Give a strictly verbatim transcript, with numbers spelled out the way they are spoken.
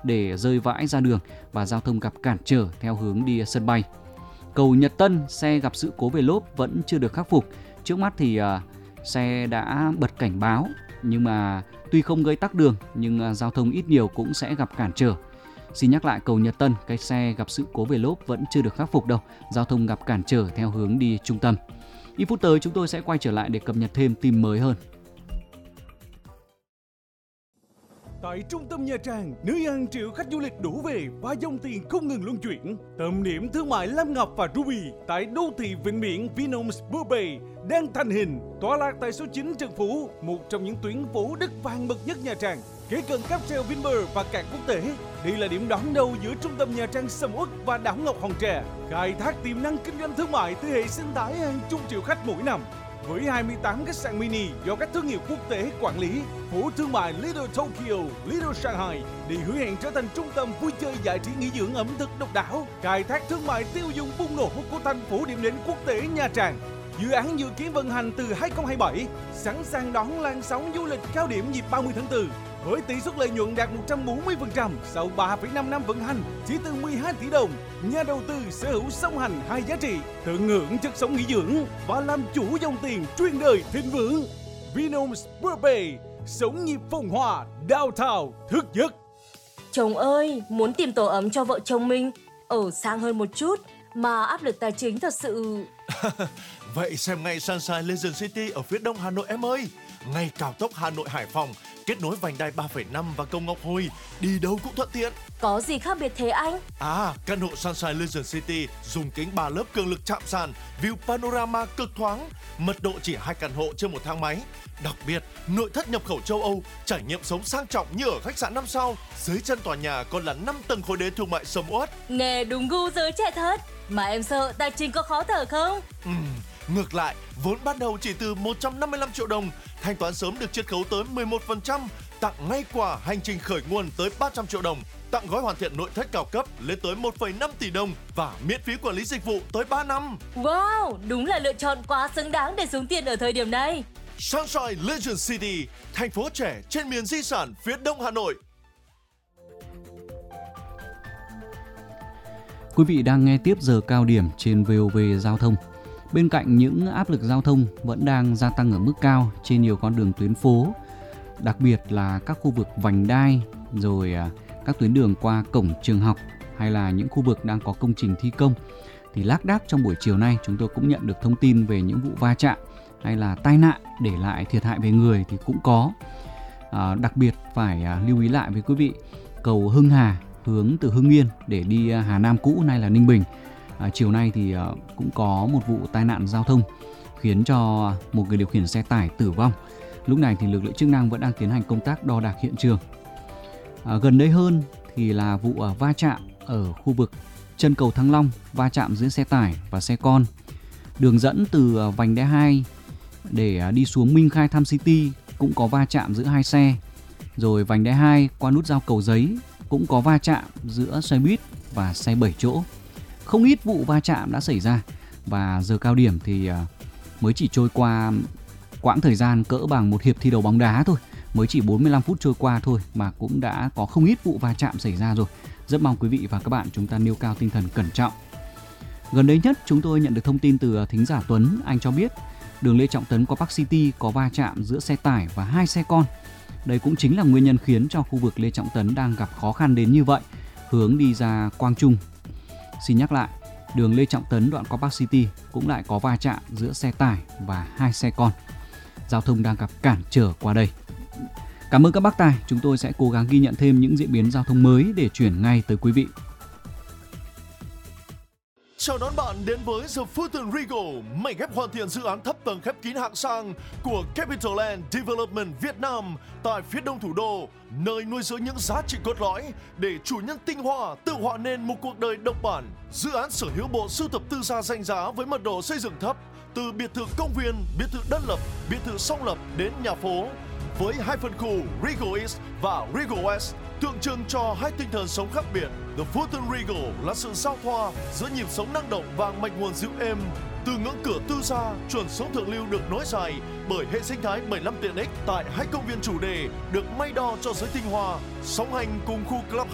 để rơi vãi ra đường và giao thông gặp cản trở theo hướng đi sân bay. Cầu Nhật Tân, xe gặp sự cố về lốp vẫn chưa được khắc phục. Trước mắt thì uh, xe đã bật cảnh báo, nhưng mà tuy không gây tắc đường nhưng uh, giao thông ít nhiều cũng sẽ gặp cản trở. Xin nhắc lại, cầu Nhật Tân, cái xe gặp sự cố về lốp vẫn chưa được khắc phục đâu, giao thông gặp cản trở theo hướng đi trung tâm. Ít phút tới chúng tôi sẽ quay trở lại để cập nhật thêm tin mới hơn. Tại trung tâm Nha Trang, nơi hàng triệu khách du lịch đổ về và dòng tiền không ngừng luân chuyển. Tâm điểm thương mại Lam Ngọc và Ruby tại đô thị Vịnh Biển Vinhomes Bourbay đang thành hình, tọa lạc tại số chín Trần Phú, một trong những tuyến phố đất vàng bậc nhất Nha Trang. Kế cận cáp treo Vinpearl và cảng quốc tế, đây là điểm đón đầu giữa trung tâm Nha Trang sầm uất và đảo Ngọc Hòn Tre, khai thác tiềm năng kinh doanh thương mại từ hệ sinh thái hàng chục triệu khách mỗi năm. Với hai mươi tám khách sạn mini do các thương hiệu quốc tế quản lý, phố thương mại Little Tokyo, Little Shanghai đi hứa hẹn trở thành trung tâm vui chơi giải trí nghỉ dưỡng ẩm thực độc đáo, khai thác thương mại tiêu dùng bùng nổ của thành phố điểm đến quốc tế Nha Trang. Dự án dự kiến vận hành từ hai không hai bảy, sẵn sàng đón làn sóng du lịch cao điểm dịp ba mươi tháng tư. Với tỷ suất lợi nhuận đạt một trăm bốn mươi phần trăm sau ba phẩy năm năm vận hành, chỉ từ mười hai tỷ đồng, nhà đầu tư sở hữu song hành hai giá trị, tận hưởng chất sống nghỉ dưỡng và làm chủ dòng tiền truyền đời thịnh vượng. Vinhomes Bourbay, sống nhịp phồn hoa, downtown thức giấc. Chồng ơi, muốn tìm tổ ấm cho vợ chồng mình ở sang hơn một chút mà áp lực tài chính thật sự. Vậy xem ngay Sunshine Legend City ở phía đông Hà Nội em ơi. Ngay cao tốc Hà Nội Hải Phòng, kết nối vành đai ba phẩy năm và cầu Ngọc Hồi, đi đâu cũng thuận tiện. Có gì khác biệt thế anh? À, căn hộ Sunshine Legend City dùng kính ba lớp cường lực chạm sàn, view panorama cực thoáng, mật độ chỉ hai căn hộ trên một thang máy. Đặc biệt, nội thất nhập khẩu châu Âu, trải nghiệm sống sang trọng như ở khách sạn năm sao. Dưới chân tòa nhà còn là năm tầng khối đế thương mại sầm uất. Nghe đúng gu giới trẻ thật. Mà em sợ tài chính có khó thở không? Ừ, ngược lại, vốn ban đầu chỉ từ một trăm năm mươi lăm triệu đồng, thanh toán sớm được chiết khấu tới mười một phần trăm, tặng ngay quà hành trình khởi nguồn tới ba trăm triệu đồng, tặng gói hoàn thiện nội thất cao cấp lên tới một phẩy năm tỷ đồng và miễn phí quản lý dịch vụ tới ba năm. Wow, đúng là lựa chọn quá xứng đáng để xuống tiền ở thời điểm này. Sunshine Legend City, thành phố trẻ trên miền di sản phía đông Hà Nội. Quý vị đang nghe tiếp giờ cao điểm trên vê o vê Giao thông. Bên cạnh những áp lực giao thông vẫn đang gia tăng ở mức cao trên nhiều con đường tuyến phố, đặc biệt là các khu vực vành đai, rồi các tuyến đường qua cổng trường học hay là những khu vực đang có công trình thi công, thì lác đác trong buổi chiều nay chúng tôi cũng nhận được thông tin về những vụ va chạm hay là tai nạn để lại thiệt hại về người thì cũng có. À, đặc biệt phải à, lưu ý lại với quý vị, cầu Hưng Hà hướng từ Hưng Yên để đi à, Hà Nam cũ nay là Ninh Bình. À, chiều nay thì à, cũng có một vụ tai nạn giao thông khiến cho một người điều khiển xe tải tử vong. Lúc này thì lực lượng chức năng vẫn đang tiến hành công tác đo đạc hiện trường. À, gần đây hơn thì là vụ à, va chạm ở khu vực chân cầu Thăng Long, va chạm giữa xe tải và xe con. Đường dẫn từ à, vành đai hai để à, đi xuống Minh Khai Tham City cũng có va chạm giữa hai xe. Rồi vành đai hai qua nút giao Cầu Giấy cũng có va chạm giữa xe buýt và xe bảy chỗ. Không ít vụ va chạm đã xảy ra và giờ cao điểm thì mới chỉ trôi qua quãng thời gian cỡ bằng một hiệp thi đấu bóng đá thôi. Mới chỉ bốn mươi lăm phút trôi qua thôi mà cũng đã có không ít vụ va chạm xảy ra rồi. Rất mong quý vị và các bạn chúng ta nêu cao tinh thần cẩn trọng. Gần đây nhất chúng tôi nhận được thông tin từ thính giả Tuấn. Anh cho biết đường Lê Trọng Tấn qua Park City có va chạm giữa xe tải và hai xe con. Đây cũng chính là nguyên nhân khiến cho khu vực Lê Trọng Tấn đang gặp khó khăn đến như vậy, hướng đi ra Quang Trung. Xin nhắc lại, đường Lê Trọng Tấn đoạn qua Park City cũng lại có va chạm giữa xe tải và hai xe con. Giao thông đang gặp cản trở qua đây. Cảm ơn các bác tài, chúng tôi sẽ cố gắng ghi nhận thêm những diễn biến giao thông mới để chuyển ngay tới quý vị. Chào đón bạn đến với The Fulton Regal, mảnh ghép hoàn thiện dự án thấp tầng khép kín hạng sang của Capital Land Development Việt Nam tại phía đông thủ đô, nơi nuôi dưỡng những giá trị cốt lõi để chủ nhân tinh hoa tự họa nên một cuộc đời độc bản. Dự án sở hữu bộ sưu tập tư gia danh giá với mật độ xây dựng thấp, từ biệt thự công viên, biệt thự đơn lập, biệt thự song lập đến nhà phố, với hai phân khu Regal East và Regal West, tượng trưng cho hai tinh thần sống khác biệt. The Fulton Regal là sự giao thoa giữa nhịp sống năng động và mạch nguồn dịu êm. Từ ngưỡng cửa tư gia, chuẩn sống thượng lưu được nối dài bởi hệ sinh thái bảy mươi lăm tiện ích tại hai công viên chủ đề được may đo cho giới tinh hoa, song hành cùng khu club